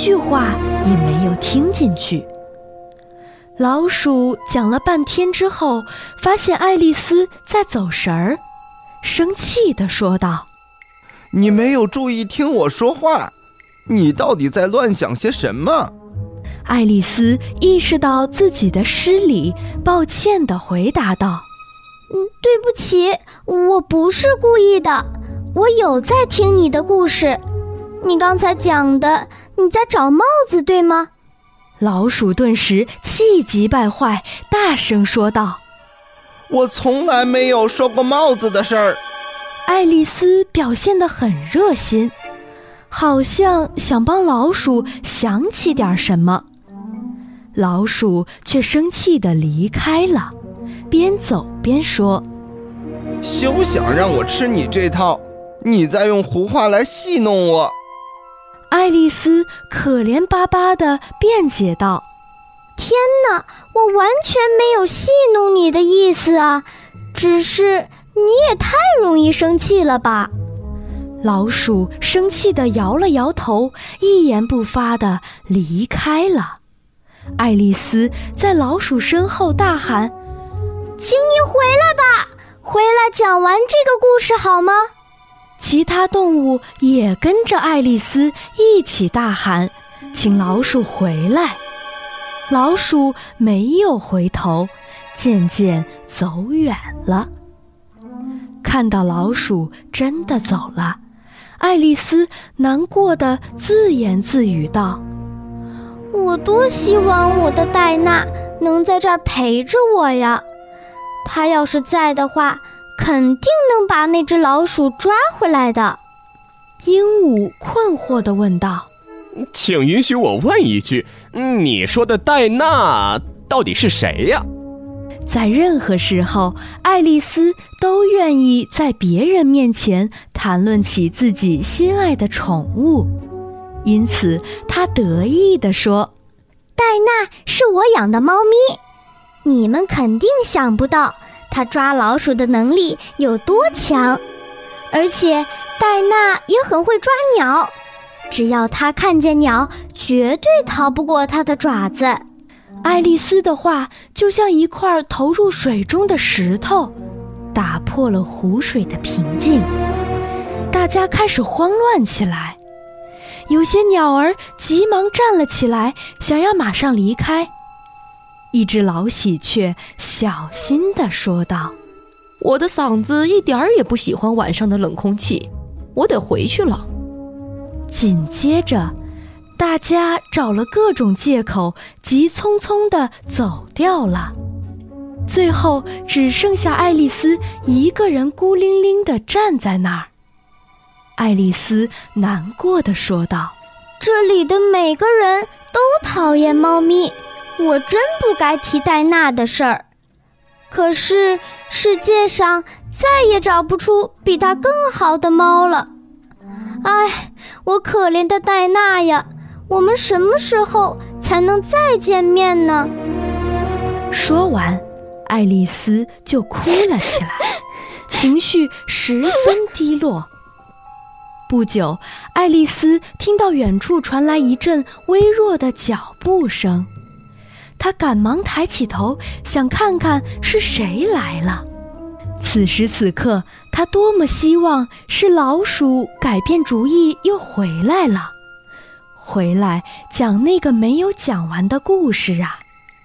句话也没有听进去。老鼠讲了半天之后，发现爱丽丝在走神儿，生气地说道： 你没有注意听我说话，你到底在乱想些什么？ 爱丽丝意识到自己的失礼，抱歉地回答道： 对不起，我不是故意的，我有在听你的故事。你刚才讲的，你在找帽子，对吗？ 老鼠顿时气急败坏，大声说道： 我从来没有说过帽子的事儿。 爱丽丝表现得很热心，好像想帮老鼠想起点什么。老鼠却生气地离开了，边走边说： 休想让我吃你这套，你在用胡话来戏弄我。 爱丽丝可怜巴巴地辩解道： 天哪，我完全没有戏弄你的意思啊，只是你也太容易生气了吧。 老鼠生气地摇了摇头，一言不发地离开了。爱丽丝在老鼠身后大喊： 请你回来吧，回来讲完这个故事好吗？ 其他动物也跟着爱丽丝一起大喊，请老鼠回来。老鼠没有回头，渐渐走远了。看到老鼠真的走了，爱丽丝难过的自言自语道： 我多希望我的戴娜能在这儿陪着我呀，她要是在的话，肯定能把那只老鼠抓回来的。 鹦鹉困惑地问道： 请允许我问一句，你说的戴娜到底是谁呀？ 在任何时候，爱丽丝都愿意在别人面前谈论起自己心爱的宠物，因此她得意地说： 戴娜是我养的猫咪，你们肯定想不到她抓老鼠的能力有多强，而且戴娜也很会抓鸟，只要她看见鸟，绝对逃不过她的爪子。 爱丽丝的话就像一块投入水中的石头，打破了湖水的平静。大家开始慌乱起来，有些鸟儿急忙站了起来，想要马上离开。一只老喜鹊小心地说道： 我的嗓子一点儿也不喜欢晚上的冷空气，我得回去了。 紧接着大家找了各种借口，急匆匆地走掉了。最后只剩下爱丽丝一个人孤零零地站在那儿。爱丽丝难过地说道： 这里的每个人都讨厌猫咪，我真不该提戴娜的事儿。可是世界上再也找不出比它更好的猫了。唉，我可怜的戴娜呀，我们什么时候才能再见面呢？ 说完，爱丽丝就哭了起来，情绪十分低落。不久，爱丽丝听到远处传来一阵微弱的脚步声，她赶忙抬起头，想看看是谁来了。此时此刻，她多么希望是老鼠改变主意又回来了，回来讲那个没有讲完的故事啊！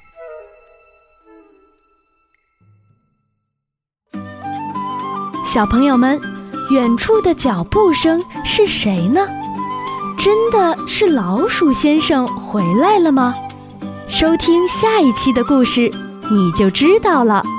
小朋友们，远处的脚步声是谁呢？真的是老鼠先生回来了吗？收听下一期的故事，你就知道了。